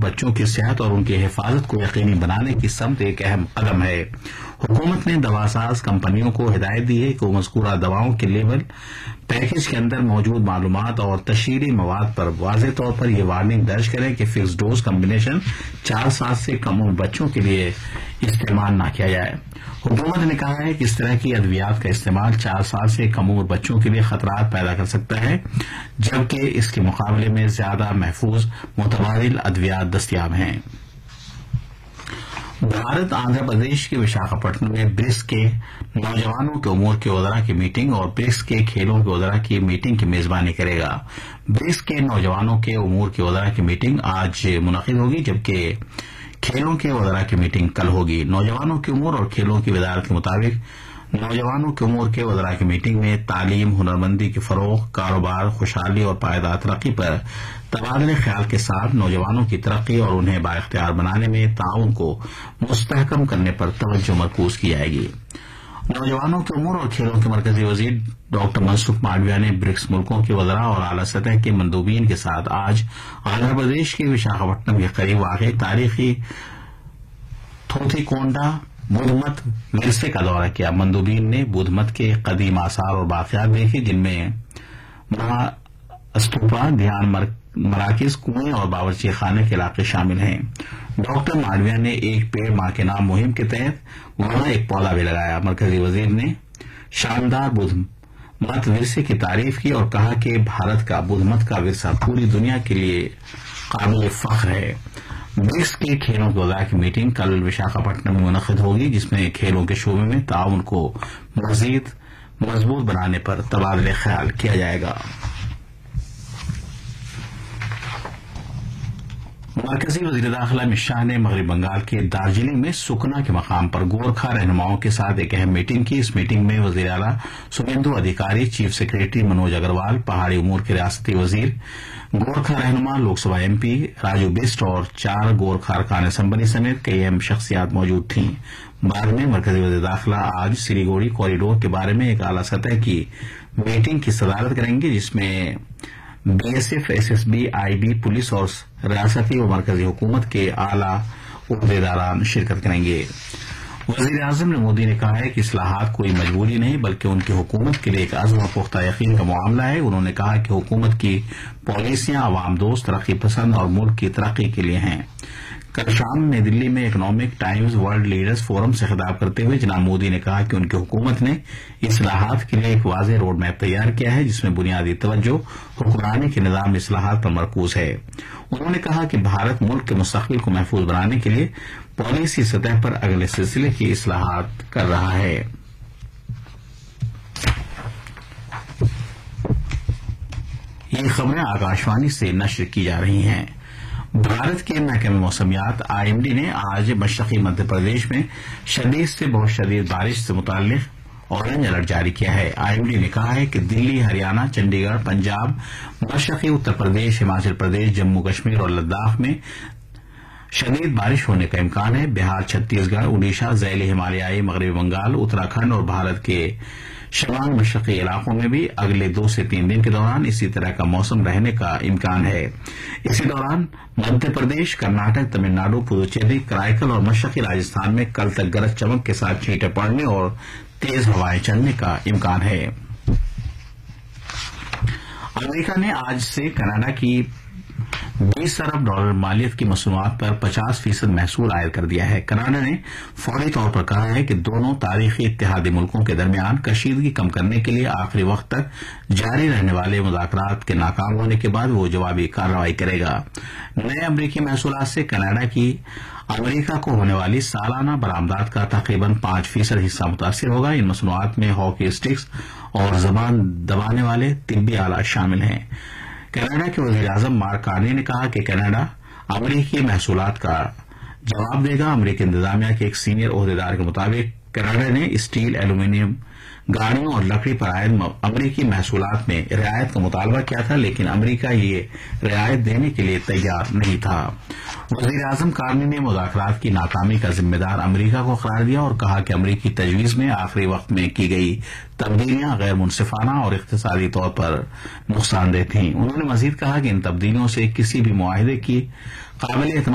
بچوں کی صحت اور ان کی حفاظت کو یقینی بنانے کی سمت ایک اہم قدم ہے۔ حکومت نے دواساز کمپنیوں کو ہدایت دی ہے کہ وہ مذکورہ دواؤں کے لیبل، پیکج کے اندر موجود معلومات اور تشہیری مواد پر واضح طور پر یہ وارننگ درج کریں کہ فکس ڈوز کمبینیشن 4 سال سے کم عمر بچوں کے لیے استعمال نہ کیا جائے۔ حکومت نے کہا ہے کہ اس طرح کی ادویات کا استعمال 4 سال سے کم عمر بچوں کے لیے خطرات پیدا کر سکتا ہے، جبکہ اس کے مقابلے میں زیادہ محفوظ متبادل ادویات دستیاب ہیں۔ بھارت آندھرا پردیش کے وشاکھاپٹنم میں برکس کے نوجوانوں کے امور کے وزراء کی میٹنگ اور برکس کے کھیلوں کے وزراء کی میٹنگ کی میزبانی کرے گا۔ برکس کے نوجوانوں کے امور کے وزراء کی میٹنگ آج منعقد ہوگی، جبکہ کھیلوں کے وزراء کی میٹنگ کل ہوگی۔ نوجوانوں کے امور اور کھیلوں کی وزارت کے مطابق نوجوانوں کے امور کے وزراء کی میٹنگ میں تعلیم، ہنرمندی کے فروغ، کاروبار، خوشحالی اور پائیدار ترقی پر تبادلہ خیال کے ساتھ نوجوانوں کی ترقی اور انہیں بااختیار بنانے میں تعاون کو مستحکم کرنے پر توجہ مرکوز کی جائے گی۔ نوجوانوں کے امور اور کھیلوں کے مرکزی وزیر ڈاکٹر منسکھ مانڈویا نے برکس ملکوں کے وزراء اور اعلی سطح کے مندوبین کے ساتھ آج آندھرا پردیش کے وشاکھاپٹنم کے قریب واقع تاریخی تھوتھی کونڈا بدھ مت ورثے کا دورہ کیا۔ مندوبین نے بدھ مت کے قدیم آثار اور باقیات دیکھے، جن میں مہا استوپا، دھیان مراکز، کنویں اور باورچی خانے کے علاقے شامل ہیں۔ ڈاکٹر مانڈویا نے ایک پیڑ ماں کے نام مہم کے تحت وہاں ایک پودا بھی لگایا۔ مرکزی وزیر نے شاندار بدھ مت ورثے کی تعریف کی اور کہا کہ بھارت کا بدھ مت کا ورثہ پوری دنیا کے لیے قابل فخر ہے۔ برکس کے کھیلوں کے وزراء کی میٹنگ کل وشاکھاپٹنم میں منعقد ہوگی، جس میں کھیلوں کے شعبے میں تعاون کو مزید مضبوط بنانے پر تبادلہ خیال کیا جائے گا۔ مرکزی وزیر داخلہ امت شاہ نے مغربی بنگال کے دارجلنگ میں سکنا کے مقام پر گورکھا رہنماؤں کے ساتھ ایک اہم میٹنگ کی۔ اس میٹنگ میں وزیر اعلیٰ شبھیندو ادھیکاری، چیف سیکرٹری منوج اگروال، پہاڑی امور کے ریاستی وزیر، گورکھا رہنما، Lok Sabha M P Raju best اور 4 گورکھا ارکان اسمبلی سمیت کئی اہم شخصیات موجود تھیں۔ بعد میں مرکزی وزیر داخلہ آج سلیگوڑی کوریڈور کے بارے میں ایک اعلی سطح کی میٹنگ کی صدارت کریں گے، جس میں B S F, S S B, I be, police اور ریاستی و مرکزی حکومت کے اعلی عہدیداران شرکت کریں گے۔ وزیر اعظم مودی نے کہا ہے کہ اصلاحات کوئی مجبوری نہیں بلکہ ان کی حکومت کے لیے ایک عزم و پختہ یقین کا معاملہ ہے۔ انہوں نے کہا کہ حکومت کی پالیسیاں عوام دوست، ترقی پسند اور ملک کی ترقی کے لیے ہیں۔ کل شام نئی دلی میں economic Times world leaders forum سے خطاب کرتے ہوئے جناب مودی نے کہا کہ ان کی حکومت نے اصلاحات کے لیے ایک واضح روڈ میپ تیار کیا ہے، جس میں بنیادی توجہ حکمرانی کے نظام اصلاحات پر مرکوز ہے۔ انہوں نے کہا کہ بھارت ملک کے مستقبل کو محفوظ بنانے کے لیے پالیسی سطح پر اگلے سلسلے کی اصلاحات کر رہا ہے۔ یہ خبریں آکاشوانی سے نشر کی جا رہی ہیں۔ بھارت کے محکمہ موسمیات آئی ایم ڈی نے آج مشرقی مدھیہ پردیش میں شدید سے بہت شدید بارش سے متعلق اورنج الرٹ جاری کیا ہے۔ آئی ایم ڈی نے کہا ہے کہ دلی، ہریانہ، چنڈی گڑھ، پنجاب، مشرقی اتر پردیش، ہماچل پردیش، جموں کشمیر اور لداخ میں شدید بارش ہونے کا امکان ہے۔ بہار، چھتیس گڑھ، اڈیشہ، ذیلی ہمالیائی، مغربی بنگال، اتراکھنڈ اور بھارت کے شمال مشرقی علاقوں میں بھی اگلے 2 سے 3 دن کے دوران اسی طرح کا موسم رہنے کا امکان ہے۔ اسی دوران مدھیہ پردیش، کرناٹک، تمل ناڈو، پدوچیری، کرائیکل اور مشرقی راجستھان میں کل تک گرج چمک کے ساتھ چھینٹیں پڑنے اور تیز ہوائیں چلنے کا امکان ہے۔ امریکہ نے آج سے کینیڈا کی $20 ارب مالیت کی مصنوعات پر 50% محصول عائد کر دیا ہے۔ کینیڈا نے فوری طور پر کہا ہے کہ دونوں تاریخی اتحادی ملکوں کے درمیان کشیدگی کم کرنے کے لیے آخری وقت تک جاری رہنے والے مذاکرات کے ناکام ہونے کے بعد وہ جوابی کارروائی کرے گا۔ نئے امریکی محصولات سے کینیڈا کی امریکہ کو ہونے والی سالانہ برآمدات کا تقریباً 5% حصہ متاثر ہوگا۔ ان مصنوعات میں ہاکی اسٹکس اور زبان دبانے والے طبی آلات شامل ہیں۔ کینیڈا کے وزیر اعظم مارک کارنی نے کہا کہ کینیڈا امریکی محصولات کا جواب دے گا۔ امریکی انتظامیہ کے ایک سینئر عہدیدار کے مطابق کینیڈا نے اسٹیل، ایلومینیم، گاڑیوں اور لکڑی پر عائد امریکی محصولات میں رعایت کا مطالبہ کیا تھا، لیکن امریکہ یہ رعایت دینے کے لیے تیار نہیں تھا۔ وزیر اعظم کارنی نے مذاکرات کی ناکامی کا ذمہ دار امریکہ کو قرار دیا اور کہا کہ امریکی تجویز میں آخری وقت میں کی گئی تبدیلیاں غیر منصفانہ اور اقتصادی طور پر نقصان دہ تھیں۔ انہوں نے مزید کہا کہ ان تبدیلیوں سے کسی بھی معاہدے کی قابل اعتماد